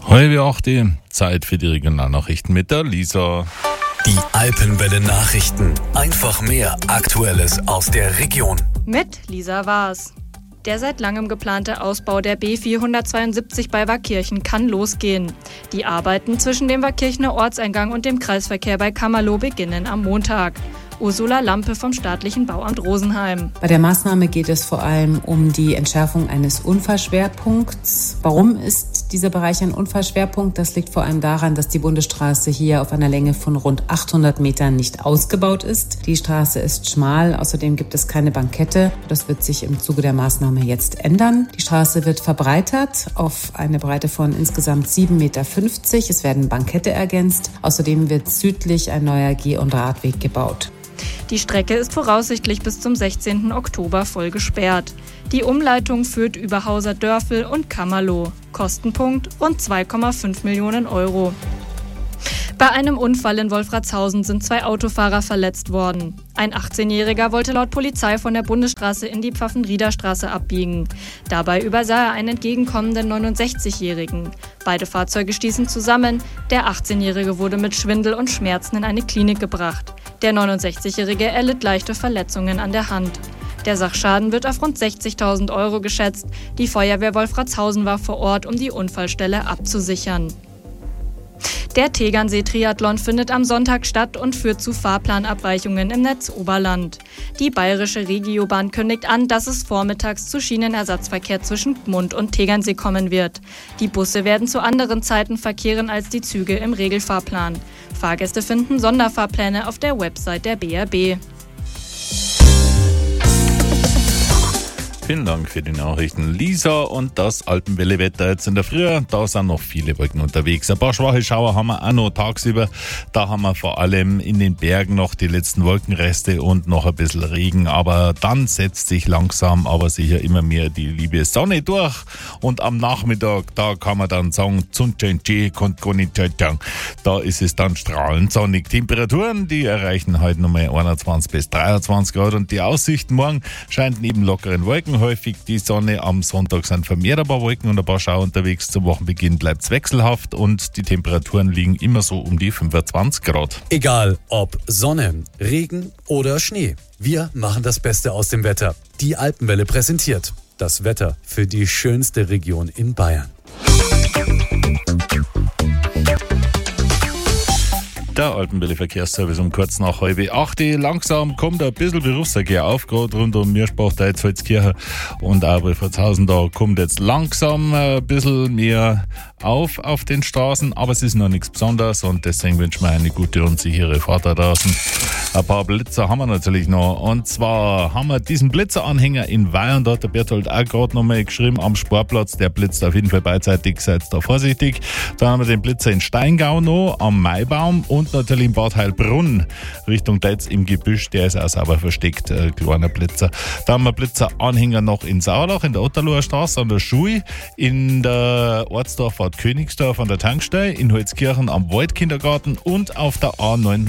Halbe 8 Uhr, Zeit für die Regionalnachrichten mit der Lisa. Die Alpenwelle Nachrichten. Einfach mehr Aktuelles aus der Region. Mit Lisa Waas. Der seit langem geplante Ausbau der B472 bei Waakirchen kann losgehen. Die Arbeiten zwischen dem Waakirchener Ortseingang und dem Kreisverkehr bei Kammerloh beginnen am Montag. Ursula Lampe vom staatlichen Bauamt Rosenheim. Bei der Maßnahme geht es vor allem um die Entschärfung eines Unfallschwerpunkts. Warum ist dieser Bereich ein Unfallschwerpunkt? Das liegt vor allem daran, dass die Bundesstraße hier auf einer Länge von rund 800 Metern nicht ausgebaut ist. Die Straße ist schmal, außerdem gibt es keine Bankette. Das wird sich im Zuge der Maßnahme jetzt ändern. Die Straße wird verbreitert auf eine Breite von insgesamt 7,50 Meter. Es werden Bankette ergänzt. Außerdem wird südlich ein neuer Geh- und Radweg gebaut. Die Strecke ist voraussichtlich bis zum 16. Oktober voll gesperrt. Die Umleitung führt über Hauser-Dörfel und Kammerloh. Kostenpunkt rund 2,5 Millionen Euro. Bei einem Unfall in Wolfratshausen sind 2 Autofahrer verletzt worden. Ein 18-Jähriger wollte laut Polizei von der Bundesstraße in die Pfaffenrieder-Straße abbiegen. Dabei übersah er einen entgegenkommenden 69-Jährigen. Beide Fahrzeuge stießen zusammen. Der 18-Jährige wurde mit Schwindel und Schmerzen in eine Klinik gebracht. Der 69-Jährige erlitt leichte Verletzungen an der Hand. Der Sachschaden wird auf rund 60.000 Euro geschätzt. Die Feuerwehr Wolfratshausen war vor Ort, um die Unfallstelle abzusichern. Der Tegernsee-Triathlon findet am Sonntag statt und führt zu Fahrplanabweichungen im Netz Oberland. Die bayerische Regiobahn kündigt an, dass es vormittags zu Schienenersatzverkehr zwischen Gmund und Tegernsee kommen wird. Die Busse werden zu anderen Zeiten verkehren als die Züge im Regelfahrplan. Fahrgäste finden Sonderfahrpläne auf der Website der BRB. Vielen Dank für die Nachrichten, Lisa. Und das Alpenwelle-Wetter jetzt in der Früh. Da sind noch viele Wolken unterwegs. Ein paar schwache Schauer haben wir auch noch tagsüber. Da haben wir vor allem in den Bergen noch die letzten Wolkenreste und noch ein bisschen Regen. Aber dann setzt sich langsam, aber sicher immer mehr die liebe Sonne durch. Und am Nachmittag, da kann man dann sagen, da ist es dann strahlend sonnig. Temperaturen, die erreichen heute nochmal 21 bis 23 Grad. Und die Aussicht morgen scheint neben lockeren Wolken häufig die Sonne. Am Sonntag sind vermehrt ein paar Wolken und ein paar Schauer unterwegs. Zum Wochenbeginn bleibt es wechselhaft und die Temperaturen liegen immer so um die 25 Grad. Egal ob Sonne, Regen oder Schnee, wir machen das Beste aus dem Wetter. Die Alpenwelle präsentiert das Wetter für die schönste Region in Bayern. Der Alpenwelle Verkehrsservice um kurz nach 7:30. Langsam kommt ein bisschen Berufsverkehr auf, gerade rund um Mirschbach, Deizholzkirche und auch Wolfratshausen. Da kommt jetzt langsam ein bisschen mehr auf den Straßen, aber es ist noch nichts Besonderes und deswegen wünschen wir eine gute und sichere Fahrt da draußen. Ein paar Blitzer haben wir natürlich noch, und zwar haben wir diesen Blitzeranhänger in Weyern, da hat der Berthold auch gerade nochmal geschrieben, am Sportplatz, der blitzt auf jeden Fall beidseitig, seid da vorsichtig. Dann haben wir den Blitzer in Steingau noch, am Maibaum und natürlich in Bad Heilbrunn, Richtung Deitz im Gebüsch, der ist auch sauber versteckt, kleiner Blitzer. Da haben wir Blitzeranhänger noch in Sauerlach, in der Otterloher Straße an der Schule, in der Ortsdorfahrt Königsdorf an der Tankstelle, in Holzkirchen am Waldkindergarten und auf der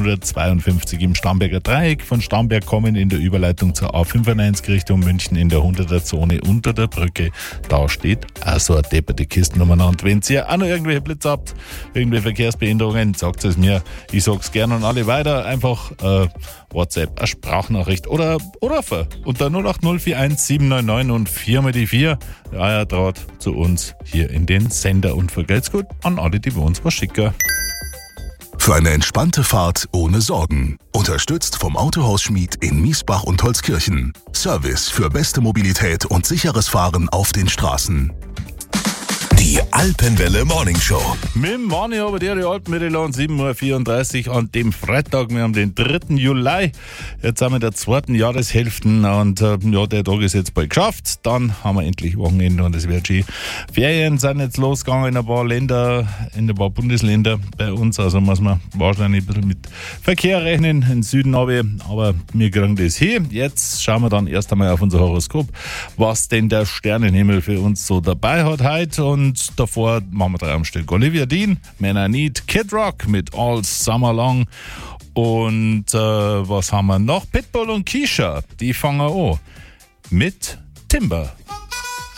A952 im Starnberger Dreieck. Von Starnberg kommen in der Überleitung zur A95 Richtung München in der 100er Zone unter der Brücke. Da steht auch so eine depperte Kistennummer. Und wenn ihr auch noch irgendwelche Blitze habt, irgendwelche Verkehrsbehinderungen, sagt es mir. Ich sag's gerne an alle weiter. Einfach WhatsApp, eine Sprachnachricht oder rufen unter 08041799 799 und 4 mal die 4. Ja, Draht zu uns hier in den Sender. Und vergelt's gut an alle, die bei uns was schicken. Für eine entspannte Fahrt ohne Sorgen. Unterstützt vom Autohaus Schmied in Miesbach und Holzkirchen. Service für beste Mobilität und sicheres Fahren auf den Straßen. Die Alpenwelle Morning Show. Mit dem Mani aber die Alpenwelle um 7:34 Uhr an dem Freitag. Wir haben den 3. Juli. Jetzt sind wir in der 2. Jahreshälfte und ja, der Tag ist jetzt bald geschafft. Dann haben wir endlich Wochenende und es wird schön. Ferien sind jetzt losgegangen in ein paar Länder, in ein paar Bundesländer bei uns. Also muss man wahrscheinlich ein bisschen mit Verkehr rechnen, in den Süden aber wir kriegen das hin. Jetzt schauen wir dann erst einmal auf unser Horoskop, was denn der Sternenhimmel für uns so dabei hat heute. Und davor machen wir 3 am Stück. Olivia Dean, Man I Need, Kid Rock mit All Summer Long. Und was haben wir noch? Pitbull und Keisha, die fangen an mit Timber.